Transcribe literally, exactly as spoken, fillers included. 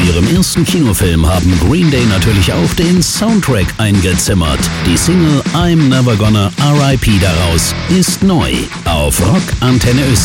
ihrem ersten Kinofilm haben Green Day natürlich auch den Soundtrack eingezimmert. Die Single I'm Never Gonna R I P daraus ist neu auf Rock Antenne Österreich.